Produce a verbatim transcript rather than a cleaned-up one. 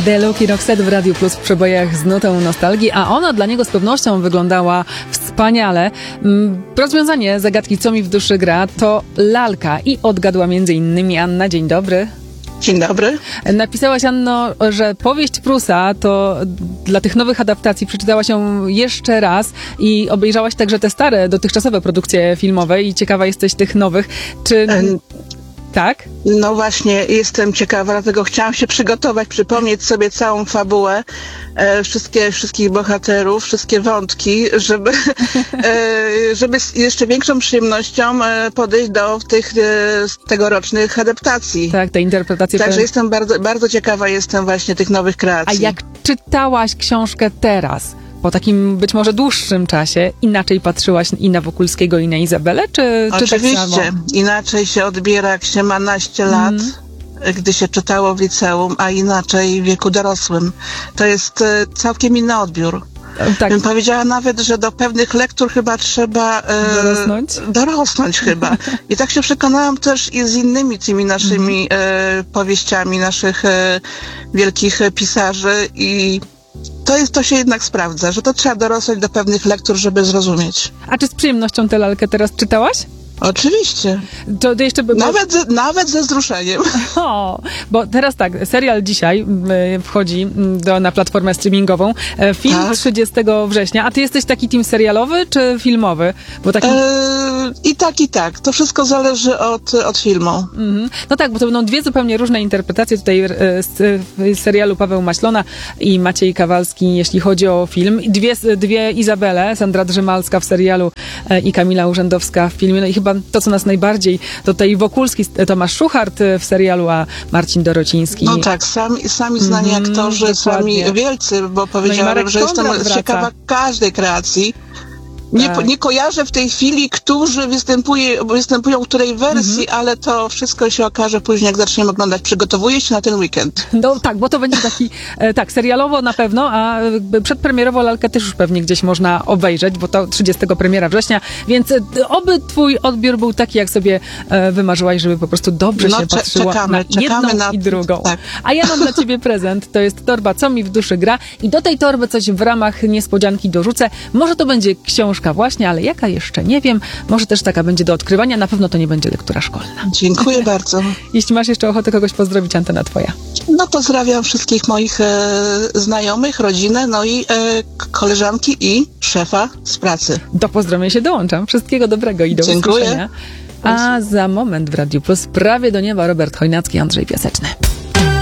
The Lucky Roxette w Radiu Plus w przebojach z nutą nostalgii, a ona dla niego z pewnością wyglądała wspaniale. Rozwiązanie zagadki Co mi w duszy gra to lalka i odgadła między innymi Anna. Dzień dobry. Dzień dobry. Napisałaś, Anno, że powieść Prusa to dla tych nowych adaptacji przeczytałaś ją jeszcze raz i obejrzałaś także te stare, dotychczasowe produkcje filmowe i ciekawa jesteś tych nowych. Czy... En... Tak? No właśnie, jestem ciekawa, dlatego chciałam się przygotować, przypomnieć sobie całą fabułę, e, wszystkie, wszystkich bohaterów, wszystkie wątki, żeby, e, żeby z jeszcze większą przyjemnością e, podejść do tych e, tegorocznych adaptacji. Tak, te interpretacje. Także pe... jestem bardzo, bardzo ciekawa jestem właśnie tych nowych kreacji. A jak czytałaś książkę teraz, po takim być może dłuższym czasie, inaczej patrzyłaś i na Wokulskiego, i na Izabelę, czy, czy Oczywiście. tak samo? Inaczej się odbiera, jak się ma naście lat, mm. gdy się czytało w liceum, a inaczej w wieku dorosłym. To jest e, całkiem inny odbiór. Tak. Bym powiedziała nawet, że do pewnych lektur chyba trzeba e, dorosnąć, dorosnąć chyba. I tak się przekonałam też i z innymi tymi naszymi e, powieściami naszych e, wielkich pisarzy i To jest, to się jednak sprawdza, że to trzeba dorosnąć do pewnych lektur, żeby zrozumieć. A czy z przyjemnością tę lalkę teraz czytałaś? Oczywiście. To jeszcze by... nawet, ze, nawet ze wzruszeniem. O, bo teraz tak, serial dzisiaj y, wchodzi do, na platformę streamingową. E, film tak. trzydziestego września. A ty jesteś taki team serialowy czy filmowy? Bo taki... e, I tak, i tak. To wszystko zależy od, od filmu. Mm-hmm. No tak, bo to będą dwie zupełnie różne interpretacje tutaj e, z, z serialu Paweł Maślona i Maciej Kawalski, jeśli chodzi o film. Dwie, dwie Izabele, Sandra Drzymalska w serialu e, i Kamila Urzędowska w filmie. No i chyba to, co nas najbardziej, to tej Wokulski, Tomasz Szuchart w serialu, a Marcin Dorociński. No tak, sami, sami znani mm, aktorzy, dokładnie. Sami wielcy, bo powiedziałem, no że jestem wraca. ciekawa każdej kreacji. Nie, tak. nie kojarzę w tej chwili, którzy występuje, występują w której wersji, mhm. ale to wszystko się okaże później, jak zaczniemy oglądać. Przygotowuję się na ten weekend. No tak, bo to będzie taki, e, tak, serialowo na pewno, a przedpremierowo lalkę też już pewnie gdzieś można obejrzeć, bo to trzydziestego premiera września, więc e, oby twój odbiór był taki, jak sobie e, wymarzyłaś, żeby po prostu dobrze no, się cze- patrzyła czekamy, na czekamy jedną na... i drugą. Tak. A ja mam dla ciebie prezent, to jest torba Co mi w duszy gra i do tej torby coś w ramach niespodzianki dorzucę. Może to będzie książka właśnie, ale jaka jeszcze nie wiem. Może też taka będzie do odkrywania. Na pewno to nie będzie lektura szkolna. Dziękuję bardzo. Jeśli masz jeszcze ochotę kogoś pozdrowić, antena twoja. No pozdrawiam wszystkich moich e, znajomych, rodzinę, no i e, koleżanki i szefa z pracy. Do pozdrowienia się dołączam. Wszystkiego dobrego i do Dziękuję. usłyszenia. A za moment w Radiu Plus prawie do nieba Robert Chojnacki, Andrzej Piaseczny.